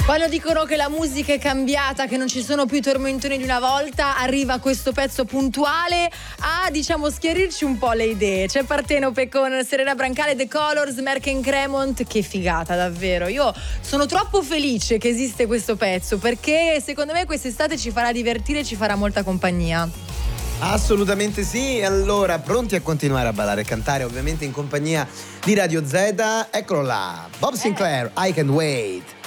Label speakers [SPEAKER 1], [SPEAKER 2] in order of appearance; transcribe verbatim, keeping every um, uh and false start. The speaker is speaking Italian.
[SPEAKER 1] Quando dicono che la musica è cambiata, che non ci sono più i tormentoni di una volta, arriva questo pezzo puntuale a, diciamo, schiarirci un po' le idee. C'è Partenope con Serena Brancale, The Colors, Merck Cremont. Che figata, davvero. Io sono troppo felice che esiste questo pezzo, perché secondo me quest'estate ci farà divertire, ci farà molta compagnia.
[SPEAKER 2] Assolutamente sì. Allora, pronti a continuare a ballare e cantare, ovviamente in compagnia di Radio Z. Eccolo là, Bob Sinclair, I Can't Wait.